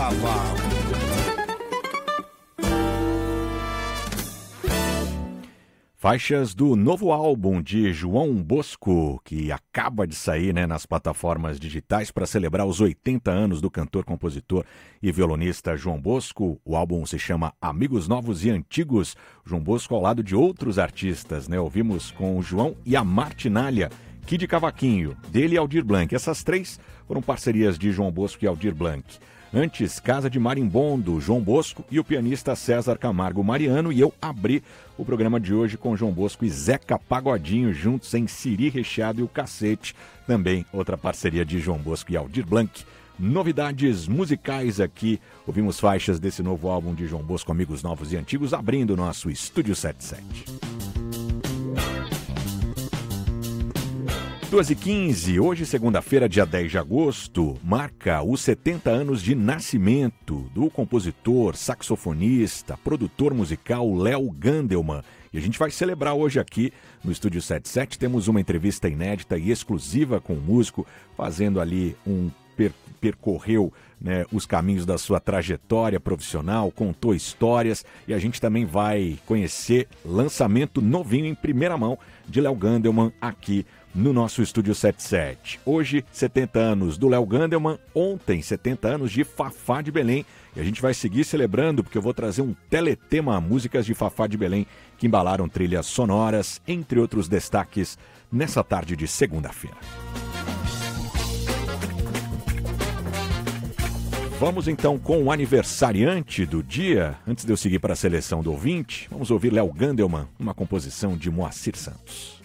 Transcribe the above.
cavalo. Faixas do novo álbum de João Bosco, que acaba de sair, nas plataformas digitais para celebrar os 80 anos do cantor, compositor e violonista João Bosco. O álbum se chama Amigos Novos e Antigos. João Bosco ao lado de outros artistas, Ouvimos com o João e a Martinalha, Kid Cavaquinho, dele e Aldir Blanc. Essas três foram parcerias de João Bosco e Aldir Blanc. Antes, Casa de Marimbondo, João Bosco e o pianista César Camargo Mariano. E eu abri o programa de hoje com João Bosco e Zeca Pagodinho juntos em Siri Recheado e o Cacete. Também outra parceria de João Bosco e Aldir Blanc. Novidades musicais aqui. Ouvimos faixas desse novo álbum de João Bosco, Amigos Novos e Antigos, abrindo o nosso Estúdio 77. 2h15, hoje, segunda-feira, dia 10 de agosto, marca os 70 anos de nascimento do compositor, saxofonista, produtor musical Léo Gandelman. E a gente vai celebrar hoje aqui no Estúdio 77. Temos uma entrevista inédita e exclusiva com o músico, fazendo ali percorreu os caminhos da sua trajetória profissional, contou histórias e a gente também vai conhecer lançamento novinho em primeira mão de Léo Gandelman aqui no nosso Estúdio 77. Hoje, 70 anos do Léo Gandelman, ontem, 70 anos de Fafá de Belém. E a gente vai seguir celebrando, porque eu vou trazer um teletema a músicas de Fafá de Belém que embalaram trilhas sonoras, entre outros destaques, nessa tarde de segunda-feira. Vamos então com o aniversariante do dia. Antes de eu seguir para a seleção do ouvinte, vamos ouvir Léo Gandelman, uma composição de Moacir Santos.